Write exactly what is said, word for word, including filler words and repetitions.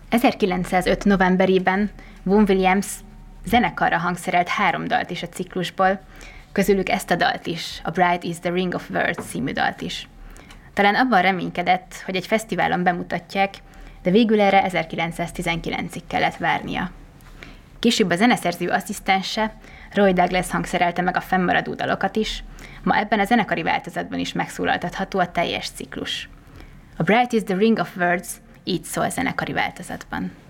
ezerkilencszázöt novemberében Vaughan Williams zenekarra hangszerelt három dalt is a ciklusból, közülük ezt a dalt is, a Bright is the Ring of Words című dalt is. Talán abban reménykedett, hogy egy fesztiválon bemutatják, de végül erre ezerkilencszáztizenkilencig kellett várnia. Később a zeneszerző asszisztense, Roy Douglas hangszerelte meg a fennmaradó dalokat is, ma ebben a zenekari változatban is megszólaltatható a teljes ciklus. A Bright is the Ring of Words így szól zenekari változatban.